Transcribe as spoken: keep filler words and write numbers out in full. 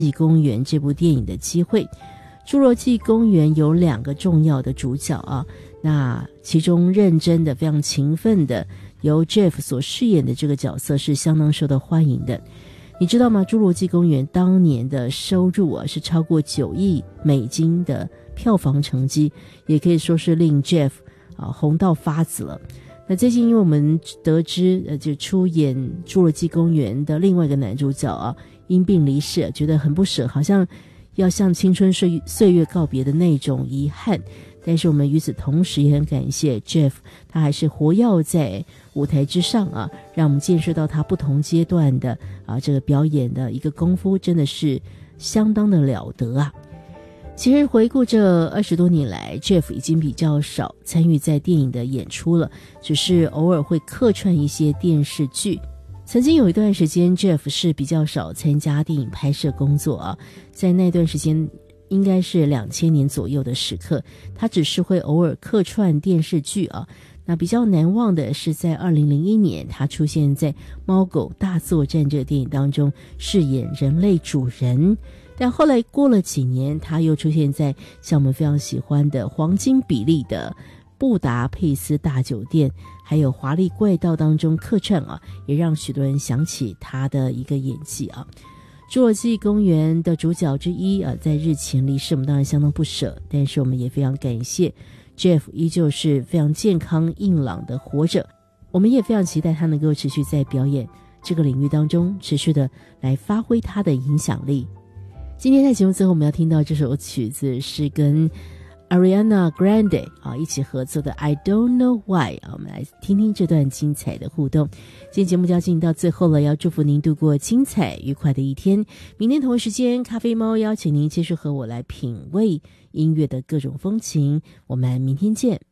纪公园》这部电影的机会。侏罗纪公园有两个重要的主角啊，那其中认真的非常勤奋的由 Jeff 所饰演的这个角色是相当受到欢迎的。你知道吗？侏罗纪公园当年的收入啊是超过九亿美金的票房成绩，也可以说是令 Jeff 啊红到发紫了。那最近因为我们得知呃就出演侏罗纪公园的另外一个男主角啊因病离世，觉得很不舍，好像要向青春岁岁月告别的那种遗憾。但是我们与此同时也很感谢 Jeff， 他还是活跃在舞台之上啊，让我们见识到他不同阶段的啊这个表演的一个功夫，真的是相当的了得啊。其实回顾这二十多年来 Jeff 已经比较少参与在电影的演出了，只是偶尔会客串一些电视剧。曾经有一段时间 Jeff 是比较少参加电影拍摄工作啊，在那段时间应该是两千年左右的时刻，他只是会偶尔客串电视剧啊。那比较难忘的是在二零零一年他出现在《猫狗大作战》这个电影当中，饰演人类主人。但后来过了几年，他又出现在像我们非常喜欢的黄金比例的布达佩斯大酒店还有华丽怪盗当中客串啊，也让许多人想起他的一个演技啊。侏罗纪公园的主角之一啊，在日前离世，我们当然相当不舍，但是我们也非常感谢 Jeff 依旧是非常健康硬朗的活着。我们也非常期待他能够持续在表演这个领域当中持续的来发挥他的影响力。今天在节目最后我们要听到这首曲子是跟 Ariana Grande 啊一起合作的 I Don't Know Why 啊，我们来听听这段精彩的互动。今天节目就要进到最后了，要祝福您度过精彩愉快的一天。明天同一时间，咖啡猫邀请您继续和我来品味音乐的各种风情，我们明天见。